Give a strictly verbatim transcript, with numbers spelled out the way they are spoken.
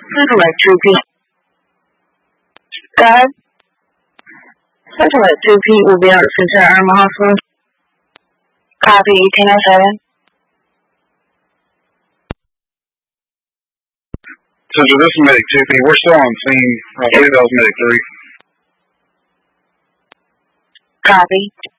Satellite two P. God. Satellite two P will be out at Center Irma Hospital. Copy eighteen oh seven. Center, this is Medic two P. We're still on scene. I believe that was Medic three. Copy.